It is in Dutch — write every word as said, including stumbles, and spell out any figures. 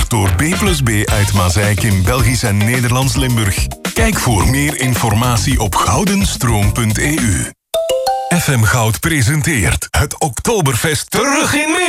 geleverd door B plus B uit Mazeik in Belgisch en Nederlands Limburg. Kijk voor meer informatie op goudenstroom punt e u. F M Goud presenteert het Oktoberfest terug in Meer.